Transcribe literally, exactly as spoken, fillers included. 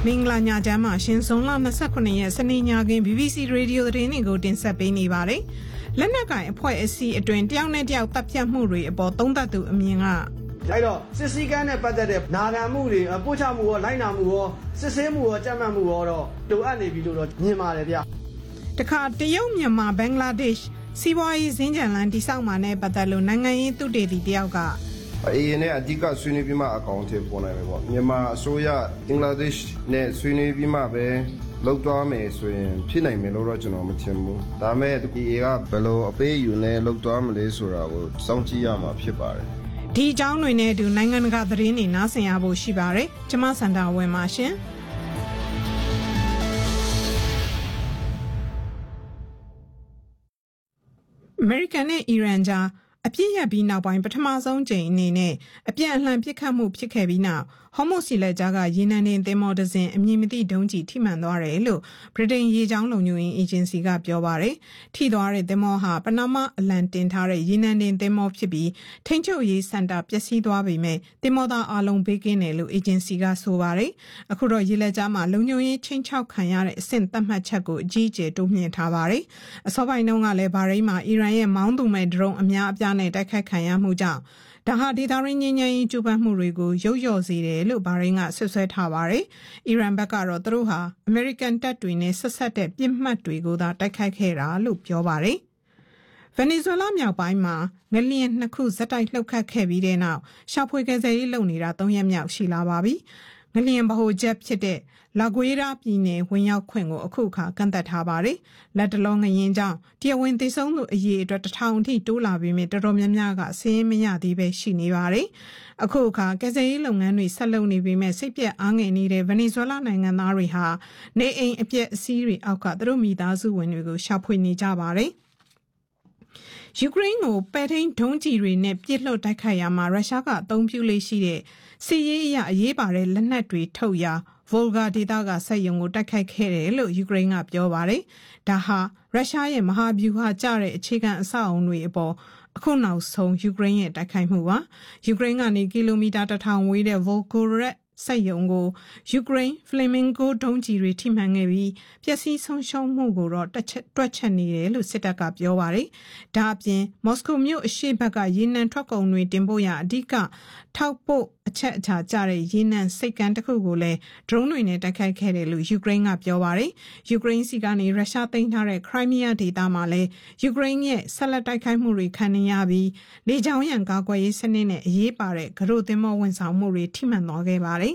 မင်္ဂလာညချမ်းပါရှင်ဇွန်လ၂၉ရက်စနေညခင်း B B C Radio သတင်းတွေကိုတင်ဆက်ပေးနေပါတယ်။လက်နက်ကိုင်အဖွဲ့အစည်းအတွင်းတယောက်နဲ့တယောက်တပ်ဖြတ်မှုတွေအပေါ်သုံးသပ်သူအမြင်ကအဲ့တော့စစ်စည်းကမ်းနဲ့ပတ်သက်တဲ့နာခံမှုတွေပို့ချမှုရောလိုက်နာမှုရောစစ်ဆေးမှုရောကြက်မှတ်မှုရောတော့လိုအပ်နေပြီလို့တော့မြင်ပါတယ်ဗျ။တခါတရုတ်မြန်မာဘင်္ဂလားဒေ့ရှ်စီးပွားရေးစင်ကြံလန်တိစောက်မှာနဲ့ပတ်သက်လို့နိုင်ငံရေးသုတေသီတယောက်ကအေးနဲ့အဓိကဆွေးနွေးပြီးမှအကောင့်ထဲပေါ်နိုင်မယ်ပေါ့မြန်မာအစိုးရဘင်္ဂလားဒေ့ရှ်နဲ့ဆွေးနွေးပြီးမှပဲလောက်သွားမယ်ဆိုရင်ဖြစ်နိုင်မယ်လို့တော့ကျွန်တော်မထင်ဘူးဒါပေမဲ့ဒီ A ကဘယ်လိုအပေးယူနဲ့လောက်သွားမလဲဆိုတာကိုစောင့်ကြည့်ရမှာဖြစ်ပါတယ်ဒီအကြောင်းတွေနဲ့အတူနိုင်ငံတကာသတင်းတွေနားဆင်ရဖို့ရှိပါတယ်ကျွန်မစန္ဒာဝင်းပါရှင်အမေရိကန်နဲ့အီရန်ကြားအပြစ်ရပြီးနောက်ပိုင်းပထမဆုံးကြိမ်အနေနဲ့အပြန်အလှန်ပစ်ခတ်မှုဖြစ်ခဲ့ပြီးနောက်ဟော်မုတ်စီလက်ကြားကရေနံတင်သင်္ဘောတစ်စင်းအမည်မသိဒုံးကျည်ထိမှန်သွားတယ်လို့ဗြိတိန်ရေကြောင်းလုံခြုံရေးအေဂျင်စီကပြောပါတယ်။ထိသွားတဲ့သင်္ဘောဟာပနာမအလံတင်ထားတဲ့ရေနံတင်သင်္ဘောဖြစ်ပြီးထိန်းချုပ်ရေးစင်တာပျက်စီးသွားပေမဲ့သင်္ဘောသားအလုံးဘေးကင်းတယ်လို့အေဂျင်စီကဆိုပါတယ်။အခုတော့ရေလက်ကြားမှာလုံခြုံရေးချင်းချောက်ခံရတဲ့အဆင့်သတ်မှတ်ချက်ကိုအကြီးအကျယ်တိုးမြှင့်ထားပါတယ်။အစောပိုင်းတုန်းကလည်းဘာရိန်းမှာအီရန်ရဲ့မောင်းသူမဲ့ဒရုန်းအများအပြားနဲ့တိုက်ခိုက်ခံရမှုကြောင့်ဒါဟာဒေသရင်းငြိမ်းချမ်းရေးကြိုးပမ်းမှုတွေကိုရုပ်လျော့စေတယ်လို့ဘာရိန်းကဆွဆွဲထားပါတယ်။အီရန်ဘက်ကတော့သူတို့ဟာအမေရိကန်တပ်တွေနဲ့ဆက်ဆက်တဲ့ပြစ်မှတ်တွေကိုသာတိုက်ခိုက်ခဲ့တာလို့ပြောပါတယ်။ဗင်နီဇွဲလားမြောက်ပိုင်းမှာငလျင်နှစ်ခုဇက်တိုက်လှုပ်ခတ်ခဲ့ပြီးတဲ့နောက်ရှာဖွေကယ်ဆယ်ရေးလုပ်နေတာသုံးရက်မြောက်ရှိလာပါပြီ။ငလျင်ဗဟိုချက်ဖြစ်တဲ့လာဂွေးရာပြည်နယ်ဝင်ရောက်ခွင့်ကိုအခုအခါကန့်သတ်ထားပါတယ်။လက်တလုံးငရင်ကြောင့်တရားဝင်သေဆုံးသူအရေအတွက်တစ်ထောင်အထိတိုးလာပြီးမြတော်တော်များများကစည်ရင်းမရသေးပဲရှိနေပါတယ်။အခုအခါကယ်ဆယ်ရေးလုပ်ငန်းတွေဆက်လုပ်နေပြီးမြစိတ်ပြက်အားငယ်နေတဲ့ဗင်နီဇွဲလားနိုင်ငံသားတွေဟာနေအိမ်အပျက်အစီးတွေအောက်ကသူတို့မိသားစုဝင်တွေကိုရှာဖွေနေကြပါတယ်။ယူကရိန်းကိုပဲ့ထိန်းဒုံးကျည်တွေနဲ့ပြစ်လွှတ်တိုက်ခိုက်ရမှာရုရှားကအသုံးပြုလေးရှိတဲ့စစ်ရေးအရအရေးပါတဲ့လက်နက်တွေထုတ်ရာVolga ဒေသကစက်ရုံကိုတိုက်ခိုက်ခဲ့တယ်လို့ယူကရိန်းကပြောပါတယ်။ဒါဟာရုရှားရဲ့မဟာဗျူဟာကျတဲ့အခြေခံအဆောက်အအုံတွေအပေါ်အခုနောက်ဆုံးယူကရိန်းရဲ့တိုက်ခိုက်မှုပါ။ယူကရိန်းကနေကီလိုမီတာတစ်ထောင်ဝေးတဲ့ Volgorodစက်ရုံကိုယူကရိန်း Flamingo ဒုံးကျည်တွေထိမှန်ခဲ့ပြီးပျက်စီးဆုံးရှုံးမှုကိုတော့တွက်ချက်နေတယ်လို့စစ်တပ်ကပြောပါတယ်။ဒါအပြင်မော်စကိုမြို့အရှေ့ဘက်ကရေနံထွက်ကုန်တွေတင်ပို့ရအဓိကထောက်ပို့အချက်အချာကျတဲ့ရေနံစိတ်ကမ်းတစ်ခုကိုလည်းဒရုန်းတွေနဲ့တိုက်ခိုက်ခဲ့တယ်လို့ယူကရိန်းကပြောပါတယ်။ယူကရိန်းစီကနေရုရှားသိမ်းထားတဲ့ခရိုင်းမီးယားဒေသမှာလည်းယူကရိန်းရဲ့ဆက်လက်တိုက်ခိုက်မှုတွေခံနေရပြီးလေကြောင်းရန်ကာကွယ်ရေးစနစ်နဲ့အရေးပါတဲ့ဂရိုသင်္ဘောဝန်ဆောင်မှုတွေထိမှန်သွားခဲ့ပါတယ်